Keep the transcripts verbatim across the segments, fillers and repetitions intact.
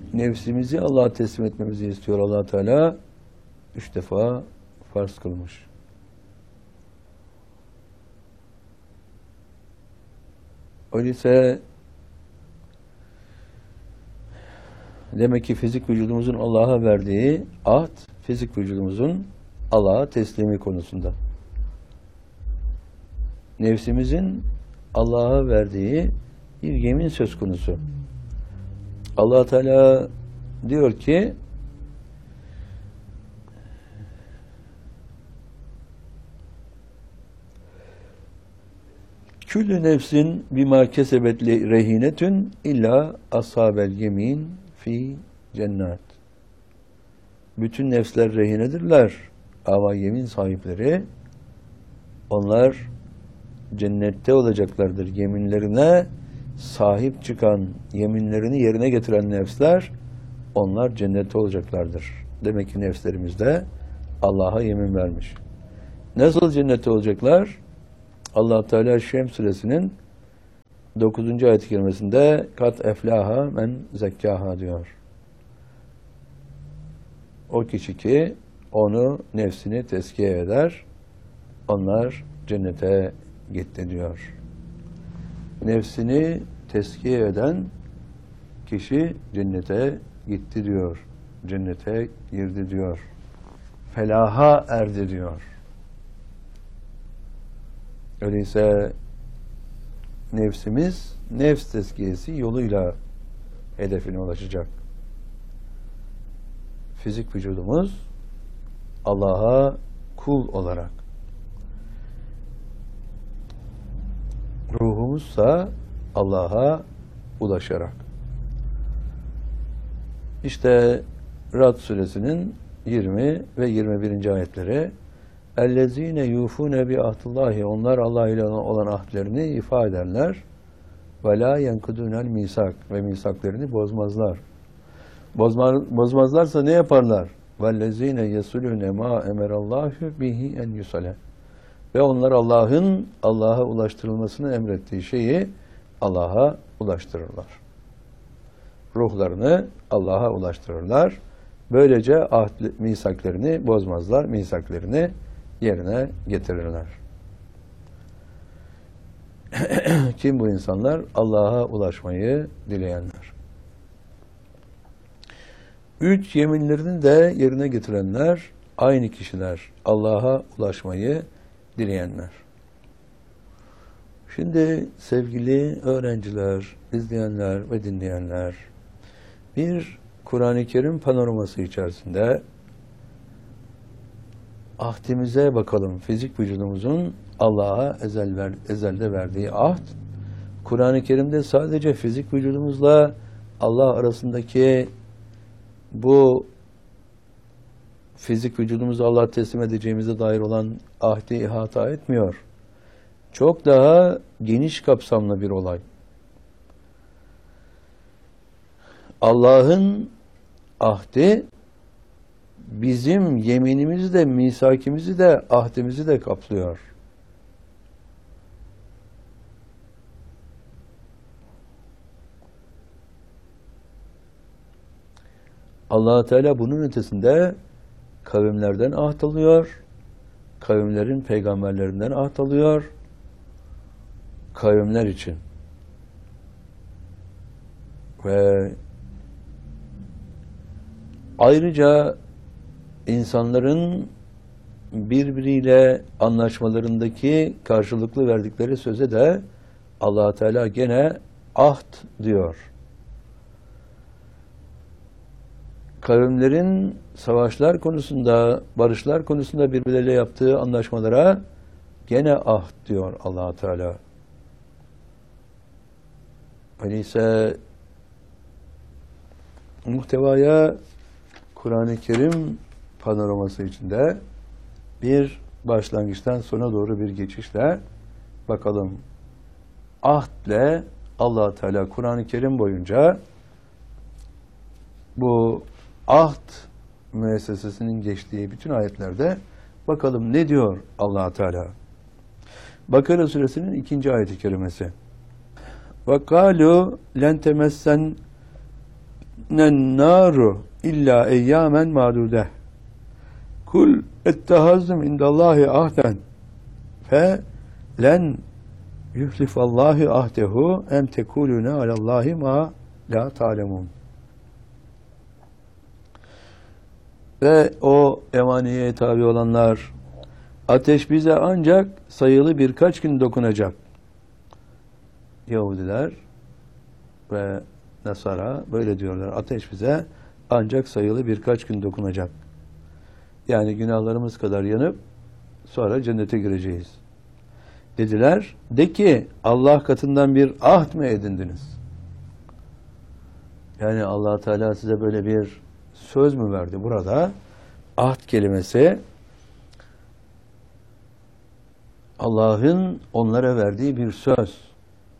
nefsimizi Allah'a teslim etmemizi istiyor Allah Teala. Üç defa farz kılmış. Öyleyse demek ki fizik vücudumuzun Allah'a verdiği ahd, fizik vücudumuzun Allah'a teslimi konusunda. Nefsimizin Allah'a verdiği bir yemin söz konusu. Allah Teala diyor ki Küllü nefsin bima kesebet rehinetün illa ashabel yemin fi cennet. Bütün nefsler rehinedirler ama yemin sahipleri onlar cennette olacaklardır. Yeminlerine sahip çıkan, yeminlerini yerine getiren nefsler onlar cennette olacaklardır. Demek ki nefslerimizde Allah'a yemin vermiş. Nasıl cennette olacaklar? Allah Teala Şems suresinin dokuzuncu ayet-i kerimesinde kat eflaha men zekkaha diyor. O kişi ki onu, nefsini tezkiye eder, onlar cennete gitti diyor. Nefsini tezkiye eden kişi cennete gitti diyor. Cennete girdi diyor. Felaha erdi diyor. Öyleyse nefsimiz nefs tezkiyesi yoluyla hedefine ulaşacak. Fizik vücudumuz Allah'a kul olarak, ruhumuzsa Allah'a ulaşarak. İşte Ra'd suresinin yirmi ve yirmi birinci ayetleri اَلَّذ۪ينَ يُوفُونَ بِعَهْدِ onlar Allah ile olan ahdlerini ifa ederler. وَلَا يَنْكُدُونَ الْمِيثَاقِ ve misaklarını bozmazlar. Bozma, bozmazlarsa ne yaparlar? وَالَّذ۪ينَ يَسُلُونَ مَا اَمَرَ اللّٰهُ بِهِ اَنْ يُسَلَ ve onlar Allah'ın Allah'a ulaştırılmasını emrettiği şeyi Allah'a ulaştırırlar. Ruhlarını Allah'a ulaştırırlar. Böylece ahd, misaklarını bozmazlar, misaklarını yerine getirirler. Kim bu insanlar? Allah'a ulaşmayı dileyenler. Üç yeminlerini de yerine getirenler aynı kişiler. Allah'a ulaşmayı dileyenler. Şimdi sevgili öğrenciler, izleyenler ve dinleyenler, bir Kur'an-ı Kerim panoraması içerisinde ahdimize bakalım. Fizik vücudumuzun Allah'a ezel ver, ezelde verdiği ahd, Kur'an-ı Kerim'de sadece fizik vücudumuzla Allah arasındaki bu fizik vücudumuzu Allah'a teslim edeceğimize dair olan ahdi ihata etmiyor. Çok daha geniş kapsamlı bir olay. Allah'ın ahdi bizim yeminimizi de, misakimizi de, ahdimizi de kaplıyor. Allah Teala bunun ötesinde kavimlerden ahd alıyor, kavimlerin peygamberlerinden ahd alıyor, kavimler için. Ve ayrıca insanların birbiriyle anlaşmalarındaki karşılıklı verdikleri söze de Allah Teala gene ahd diyor. Kavimlerin savaşlar konusunda, barışlar konusunda birbirleriyle yaptığı anlaşmalara gene ahd diyor Allah Teala. Öyleyse muhtevaya Kur'an-ı Kerim panoraması içinde bir başlangıçtan sona doğru bir geçişle bakalım. Ahdle Allah Teala Kur'an-ı Kerim boyunca bu ahd müessesesinin geçtiği bütün ayetlerde bakalım ne diyor Allah Teala. Bakara suresinin ikinci ayet-i kerimesi. وَقَالُوا لَنْ تَمَسَّنْ nen naru illa eyyamen madude. Kul ettehazdım indallahi ahden fe len yuhlifallahu ahdehu em tekulune alallahi ma la ta'lemun. Ve o emaniyeye tabi olanlar, ateş bize ancak sayılı birkaç gün dokunacak. Yahudiler ve Nasara böyle diyorlar. Ateş bize ancak sayılı birkaç gün dokunacak. Yani günahlarımız kadar yanıp sonra cennete gireceğiz. Dediler. De ki Allah katından bir ahd mı edindiniz? Yani Allah Teala size böyle bir söz mü verdi? Burada ahd kelimesi Allah'ın onlara verdiği bir söz.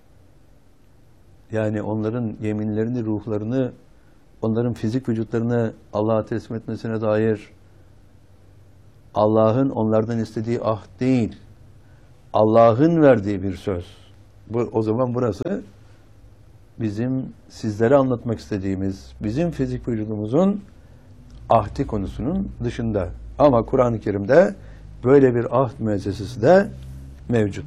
Yani onların yeminlerini, ruhlarını, onların fizik vücutlarını Allah'a teslim etmesine dair Allah'ın onlardan istediği ahd değil, Allah'ın verdiği bir söz. Bu, o zaman burası bizim sizlere anlatmak istediğimiz, bizim fizik vücudumuzun ahdi konusunun dışında. Ama Kur'an-ı Kerim'de böyle bir ahd müessesesi de mevcut.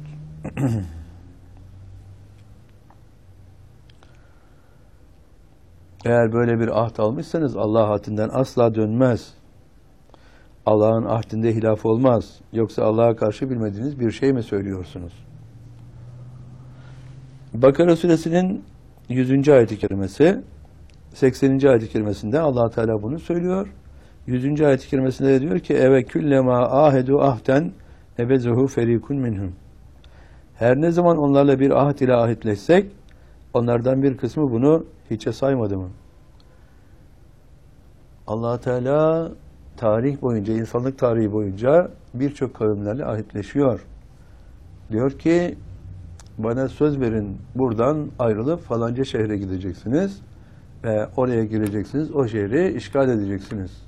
Eğer böyle bir ahd almışsanız Allah ahdinden asla dönmez. Allah'ın ahdinde hilaf olmaz. Yoksa Allah'a karşı bilmediğiniz bir şey mi söylüyorsunuz? Bakara suresinin yüzüncü ayet-i kerimesi, sekseninci ayet-i kerimesinde Allah Teala bunu söylüyor. yüzüncü ayet-i kerimesinde de diyor ki eve küllema ahedu ahden ebezuhu ferikun minhum. Her ne zaman onlarla bir ahd ile ahitleşsek onlardan bir kısmı bunu hiçe saymadı mı? Allah Teala tarih boyunca, insanlık tarihi boyunca birçok kavimlerle ahitleşiyor. Diyor ki bana söz verin, buradan ayrılıp falanca şehre gideceksiniz ve oraya gireceksiniz, o şehri işgal edeceksiniz.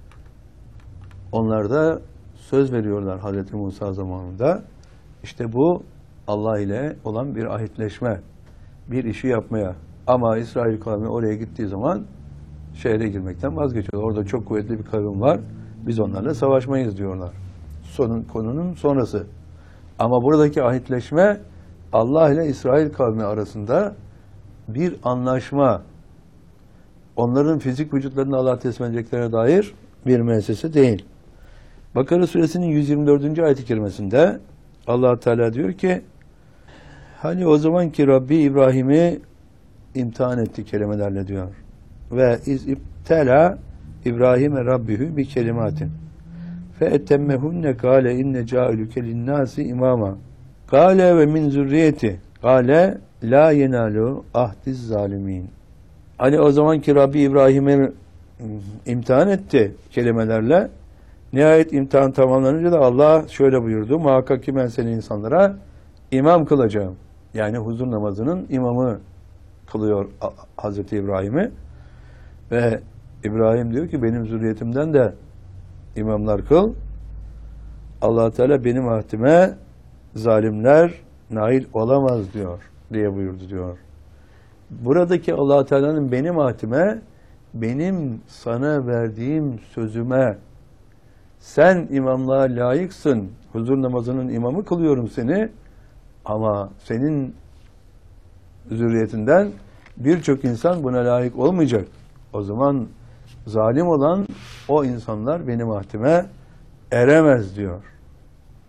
Onlar da söz veriyorlar Hazreti Musa zamanında. İşte bu Allah ile olan bir ahitleşme, bir işi yapmaya. Ama İsrail kavmi oraya gittiği zaman şehre girmekten vazgeçiyorlar. Orada çok kuvvetli bir kavim var. Biz onlarla savaşmayız diyorlar. Sonun, konunun sonrası. Ama buradaki ahitleşme Allah ile İsrail kavmi arasında bir anlaşma. Onların fizik vücutlarını Allah'a teslim edeceklerine dair bir müessese değil. Bakara suresinin yüz yirmi dördüncü ayet-i kerimesinde Allah Teala diyor ki hani o zaman ki Rabbi İbrahim'i imtihan etti kelimelerle diyor. Ve iz ibtela İbrahim'e Rabbihü bi kelimatin fe etemmehunne kâle inne câilüke linnâsi imâma kâle ve min zürriyeti kâle la yenalu ahdiz zalimin. Hani o zaman ki Rabbi İbrahim'i imtihan etti kelimelerle. Nihayet imtihan tamamlanınca da Allah şöyle buyurdu. Muhakkak ki ben seni insanlara imam kılacağım. Yani huzur namazının imamı kılıyor Hazreti İbrahim'i. Ve İbrahim diyor ki benim zürriyetimden de imamlar kıl. Allah Teala benim ahdime zalimler nail olamaz diyor diye buyurdu diyor. Buradaki Allah Teala'nın benim ahdime, benim sana verdiğim sözüme sen imamlığa layıksın. Huzur namazının imamı kılıyorum seni. Ama senin zürriyetinden birçok insan buna layık olmayacak. O zaman zalim olan o insanlar benim ahdime eremez diyor.